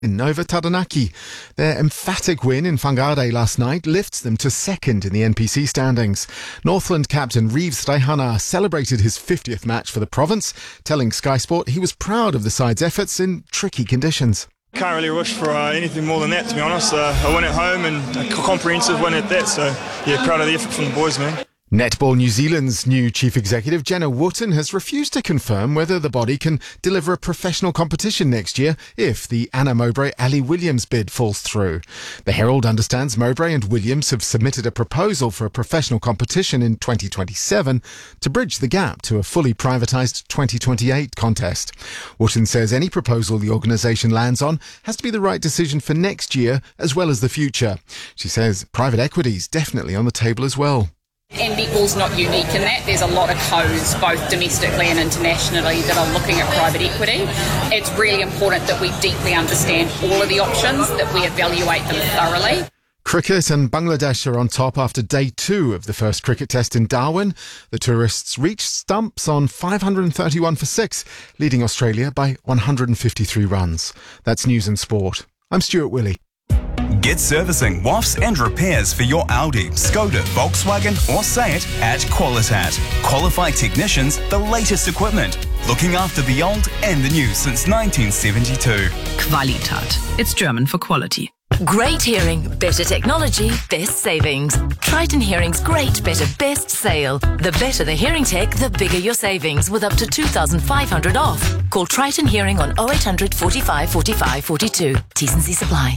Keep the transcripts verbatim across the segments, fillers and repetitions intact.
in Nova Taranaki. Their emphatic win in Whangarei last night lifts them to second in the N P C standings. Northland captain Reeves Raihana celebrated his fiftieth match for the province, telling Sky Sport he was proud of the side's efforts in tricky conditions. Can't really wish for uh, anything more than that, to be honest. Uh, a win at home and a comprehensive win at that, so yeah, proud of the effort from the boys, man. Netball New Zealand's new chief executive, Jenna Wooten, has refused to confirm whether the body can deliver a professional competition next year if the Anna Mowbray-Ali Williams bid falls through. The Herald understands Mowbray and Williams have submitted a proposal for a professional competition in twenty twenty-seven to bridge the gap to a fully privatised twenty twenty-eight contest. Wooten says any proposal the organisation lands on has to be the right decision for next year as well as the future. She says private equity is definitely on the table as well. And netball's not unique in that. There's a lot of codes, both domestically and internationally, that are looking at private equity. It's really important that we deeply understand all of the options, that we evaluate them thoroughly. Cricket and Bangladesh are on top after day two of the first cricket test in Darwin. The tourists reached stumps on five hundred thirty-one for six, leading Australia by one hundred fifty-three runs. That's News and Sport. I'm Stuart Willey. Get servicing, wafts and repairs for your Audi, Skoda, Volkswagen or Seat at Qualitat. Qualified technicians, the latest equipment. Looking after the old and the new since nineteen seventy-two. Qualitat. It's German for quality. Great hearing, better technology, best savings. Triton Hearing's great, better, best sale. The better the hearing tech, the bigger your savings, with up to two thousand five hundred off. Call Triton Hearing on oh eight hundred, forty-five, forty-five, forty-two. T's and C's apply.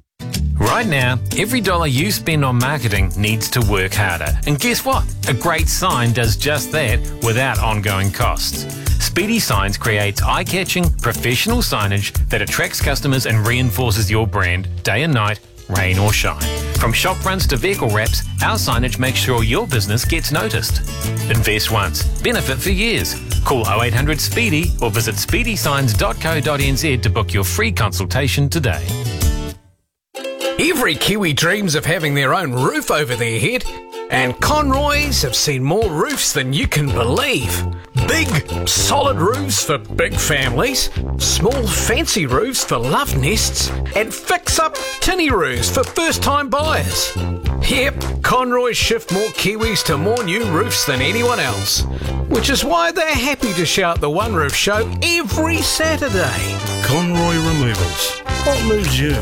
Right now, every dollar you spend on marketing needs to work harder. And guess what? A great sign does just that without ongoing costs. Speedy Signs creates eye-catching, professional signage that attracts customers and reinforces your brand day and night, rain or shine. From shop fronts to vehicle wraps, our signage makes sure your business gets noticed. Invest once, benefit for years. Call oh eight hundred SPEEDY or visit speedy signs dot co dot n z to book your free consultation today. Every Kiwi dreams of having their own roof over their head, and Conroys have seen more roofs than you can believe. Big, solid roofs for big families, small, fancy roofs for love nests, and fix-up tinny roofs for first-time buyers. Yep, Conroys shift more Kiwis to more new roofs than anyone else, which is why they're happy to shout the One Roof Show every Saturday. Conroy Removals. What moves you?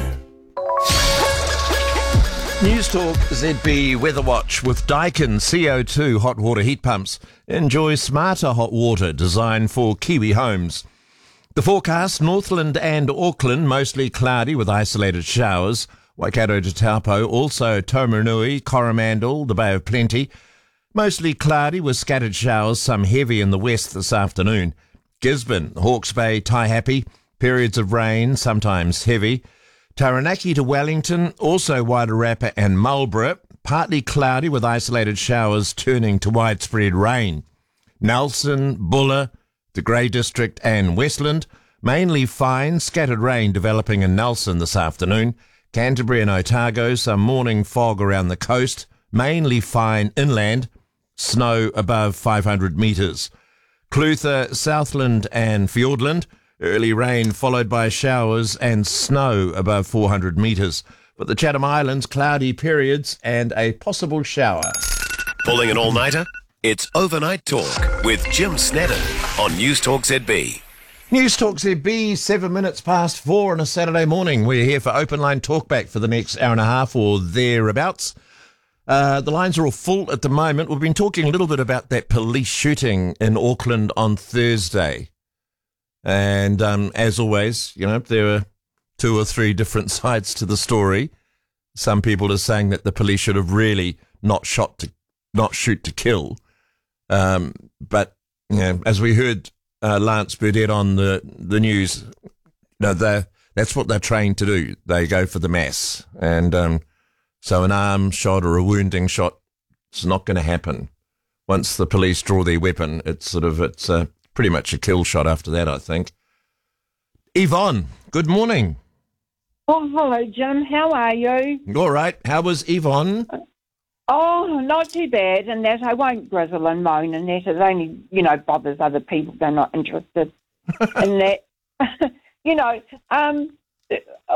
News Talk Z B Weather Watch with Daikin C O two hot water heat pumps. Enjoy smarter hot water designed for Kiwi homes. The forecast, Northland and Auckland, mostly cloudy with isolated showers. Waikato to Taupo, also Taumarunui, Coromandel, the Bay of Plenty. Mostly cloudy with scattered showers, some heavy in the west this afternoon. Gisborne, Hawke's Bay, Taihape, periods of rain, sometimes heavy. Taranaki to Wellington, also Wairarapa and Marlborough, partly cloudy with isolated showers turning to widespread rain. Nelson, Buller, the Grey District and Westland, mainly fine, scattered rain developing in Nelson this afternoon. Canterbury and Otago, some morning fog around the coast, mainly fine inland, snow above five hundred metres. Clutha, Southland and Fiordland, early rain followed by showers and snow above four hundred metres. But the Chatham Islands, cloudy periods and a possible shower. Pulling an all-nighter? It's Overnight Talk with Jim Snedden on News Talk Z B. News Talk Z B, seven minutes past four on a Saturday morning. We're here for Open Line Talkback for the next hour and a half or thereabouts. Uh, the lines are all full at the moment. We've been talking a little bit about that police shooting in Auckland on Thursday. And um, as always, you know, there are two or three different sides to the story. Some people are saying that the police should have really not shot to, not shoot to kill. Um, but you know, as we heard uh, Lance Burdett on the the news, you know, that's what they're trained to do. They go for the mass, and um, so an arm shot or a wounding shot, it's not going to happen. Once the police draw their weapon, it's sort of it's. Uh, Pretty much a kill shot after that, I think. Yvonne, good morning. Oh, hello, Jim. How are you? All right. How was Yvonne? Oh, not too bad. And that I won't grizzle and moan, and that it only, you know, bothers other people. They're not interested in that. You know, um,